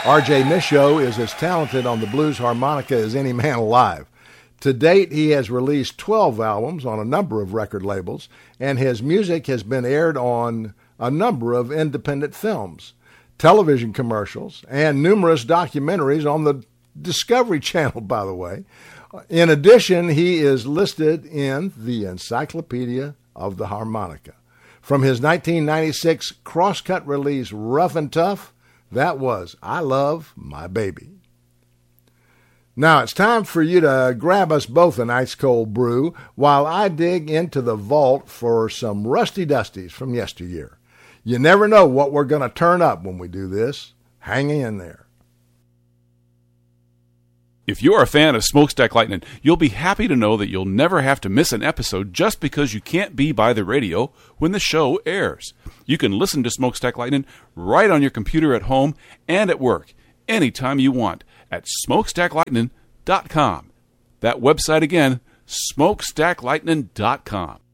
R.J. Michaud is as talented on the blues harmonica as any man alive. To date, he has released 12 albums on a number of record labels, and his music has been aired on a number of independent films, television commercials, and numerous documentaries on the Discovery Channel, by the way. In addition, he is listed in the Encyclopedia of the Harmonica. From his 1996 crosscut release, Rough and Tough, that was I Love My Baby. Now it's time for you to grab us both an ice-cold brew while I dig into the vault for some rusty dusties from yesteryear. You never know what we're going to turn up when we do this. Hang in there. If you're a fan of Smokestack Lightning, you'll be happy to know that you'll never have to miss an episode just because you can't be by the radio when the show airs. You can listen to Smokestack Lightning right on your computer at home and at work, anytime you want, at smokestacklightning.com. That website again, smokestacklightning.com.